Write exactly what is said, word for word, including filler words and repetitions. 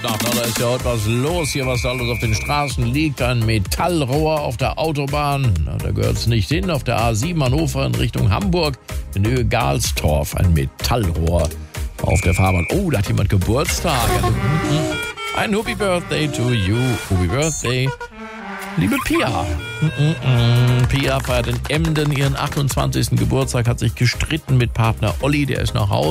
Na, da ist ja heute was los hier, was da alles auf den Straßen liegt. Ein Metallrohr auf der Autobahn. Na, da gehört es nicht hin. Auf der A sieben Hannover in Richtung Hamburg. In Höhe Galstorf. Ein Metallrohr auf der Fahrbahn. Oh, da hat jemand Geburtstag. Ein Happy Birthday to you. Happy Birthday, liebe Pia. Pia feiert in Emden ihren achtundzwanzigsten Geburtstag, hat sich gestritten mit Partner Olli. Der ist nach Hause.